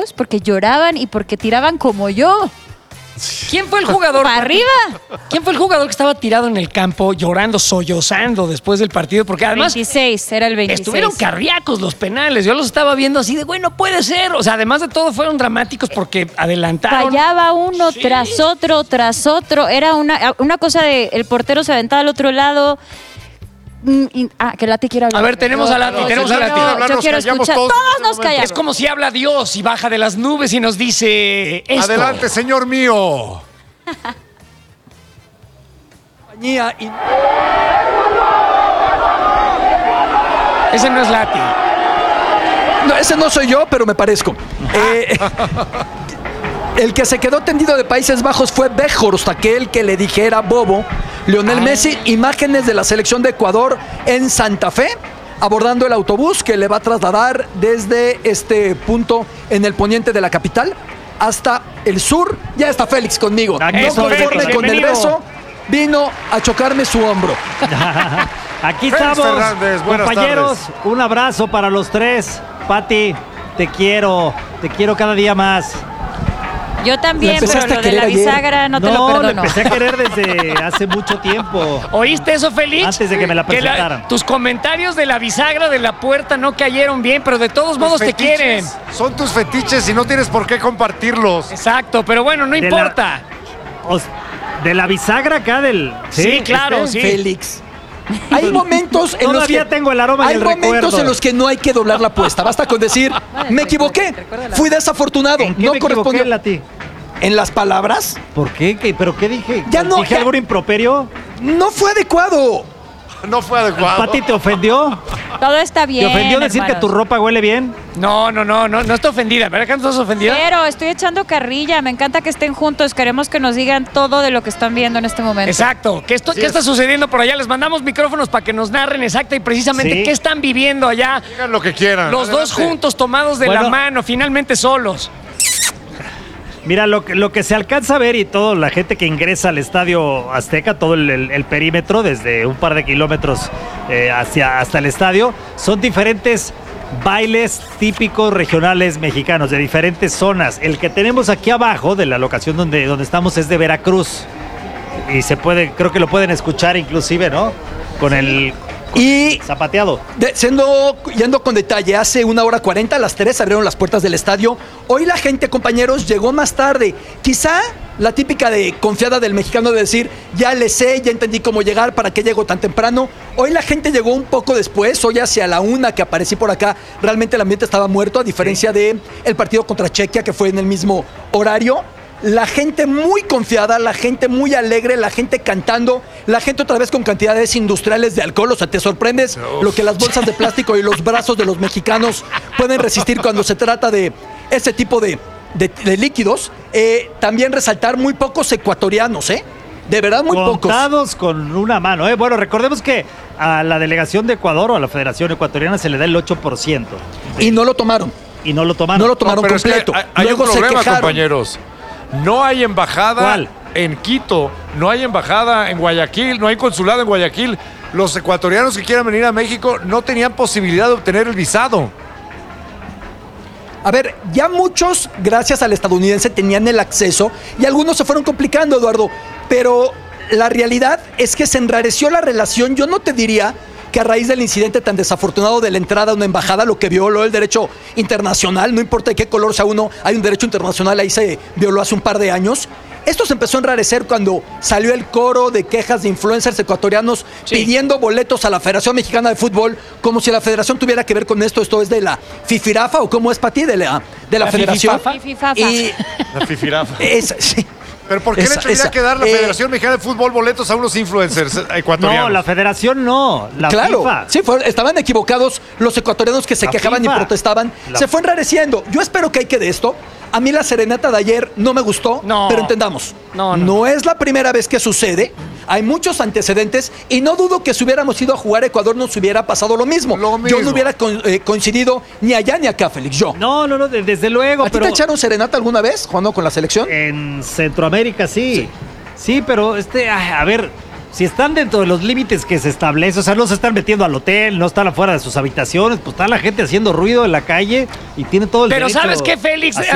ellos, porque lloraban y porque tiraban como yo. ¿Quién fue el jugador? ¡Para arriba! ¿Quién fue el jugador que estaba tirado en el campo, llorando, sollozando después del partido? Porque además 26, era el 26. estuvieron cardíacos los penales. Yo los estaba viendo así de, güey, no puede ser. O sea, además de todo, fueron dramáticos porque adelantaron. Fallaba uno tras otro. Era una cosa de el portero se aventaba al otro lado. Que Lati quiere hablar. A ver, tenemos a Lati, tenemos a Lati. Yo quiero escuchar. Todos nos callamos. Es como si habla Dios y baja de las nubes y nos dice esto. Adelante, señor mío. Ese no es Lati. No, ese no soy yo, pero me parezco. El que se quedó tendido de Países Bajos fue Weghorst, aquel que le dijera bobo. Lionel Messi, imágenes de la selección de Ecuador en Santa Fe, abordando el autobús que le va a trasladar desde este punto en el poniente de la capital hasta el sur. Ya está Félix conmigo. No conforme con el beso, vino a chocarme su hombro. Aquí Félix estamos, Fernández, buenas compañeros. tardes. Un abrazo para los tres. Pati, te quiero cada día más. Yo también, pero lo de la bisagra no te lo No, perdono. la empecé a querer desde hace mucho tiempo. ¿Oíste eso, Félix? Antes de que me la presentaran. Tus comentarios de la bisagra de la puerta no cayeron bien, pero de todos modos te quieren. Son tus fetiches y no tienes por qué compartirlos. Exacto, pero bueno, no importa. De la bisagra acá del... Sí, claro, sí. Félix. Hay momentos en los que Todavía tengo el aroma y el momentos recuerdo. en los que no hay que doblar la apuesta. Basta con decir, me equivoqué, fui desafortunado, ¿En qué no me correspondió. equivoqué, Lati? En las palabras, ¿Por qué? ¿Pero qué dije? Ya no, ¿Dije ya- algún improperio? no fue adecuado. No fue adecuado. ¿Pati te ofendió? Todo está ¿Te bien. ofendió decir que hermanos. tu ropa huele bien? No está ofendida. ¿Verdad que no estás ofendida? Pero estoy echando carrilla. Me encanta que estén juntos. Queremos que nos digan todo de lo que están viendo en este momento. Exacto. ¿Qué está sucediendo por allá? Les mandamos micrófonos para que nos narren exacta y precisamente Sí. qué están viviendo allá. Digan lo que quieran. Los dos Adelante. juntos, tomados de la mano, finalmente solos. Mira, lo que se alcanza a ver y toda la gente que ingresa al Estadio Azteca, todo el perímetro, desde un par de kilómetros hasta el estadio, son diferentes bailes típicos regionales mexicanos, de diferentes zonas. El que tenemos aquí abajo, de la locación donde estamos, es de Veracruz. Y creo que lo pueden escuchar inclusive, ¿no? Con el Y zapateado. yendo con detalle, hace 1:40 a las 3 abrieron las puertas del estadio. Hoy la gente, compañeros, llegó más tarde. Quizá la típica de confiada del mexicano de decir, ya le sé, ya entendí cómo llegar, ¿para qué llego tan temprano? Hoy la gente llegó un poco después, hoy hacia la 1 que aparecí por acá, realmente el ambiente estaba muerto, a diferencia de el partido contra Chequia, que fue en el mismo horario. La gente muy confiada, la gente muy alegre, la gente cantando, la gente otra vez con cantidades industriales de alcohol. O sea, te sorprendes lo que las bolsas de plástico y los brazos de los mexicanos pueden resistir cuando se trata de ese tipo de líquidos. También resaltar muy pocos ecuatorianos, de verdad muy pocos. Contados con una mano. Bueno, recordemos que a la delegación de Ecuador o a la Federación Ecuatoriana se le da el 8%. Y no lo tomaron. Y no lo tomaron. No lo tomaron Pero es que completo. hay un Luego se problema, quejaron. compañeros. No hay embajada ¿Cuál? en Quito, no hay embajada en Guayaquil, no hay consulado en Guayaquil. Los ecuatorianos que quieran venir a México no tenían posibilidad de obtener el visado. A ver, ya muchos, gracias al estadounidense, tenían el acceso y algunos se fueron complicando, Eduardo. Pero la realidad es que se enrareció la relación. Yo no te diría que a raíz del incidente tan desafortunado de la entrada a una embajada, lo que violó el derecho internacional, no importa de qué color sea uno, hay un derecho internacional, ahí se violó hace un par de años. Esto se empezó a enrarecer cuando salió el coro de quejas de influencers ecuatorianos pidiendo boletos a la Federación Mexicana de Fútbol, como si la federación tuviera que ver con esto. Esto es de la FIFIRAFA, o cómo es, Pati, de la federación. Fififafa. Y La fifirafa. sí. ¿Pero por qué le tendría que dar la Federación Mexicana de Fútbol boletos a unos influencers ecuatorianos? No, la federación no, la Claro, FIFA. sí, estaban equivocados los ecuatorianos que se La quejaban FIFA. y protestaban. Se fue enrareciendo. Yo espero que hay que de esto. A mí la serenata de ayer no me gustó, pero entendamos. No es la primera vez que sucede. Hay muchos antecedentes y no dudo que si hubiéramos ido a jugar a Ecuador nos hubiera pasado lo mismo. Yo no hubiera coincidido ni allá ni acá, Félix. Yo. No, desde luego. ¿A ti te echaron serenata alguna vez jugando con la selección? En Centroamérica sí. Sí, pero a ver, si están dentro de los límites que se establecen, o sea, no se están metiendo al hotel, no están afuera de sus habitaciones, pues está la gente haciendo ruido en la calle y tiene todo el Pero derecho ¿sabes qué, Félix? a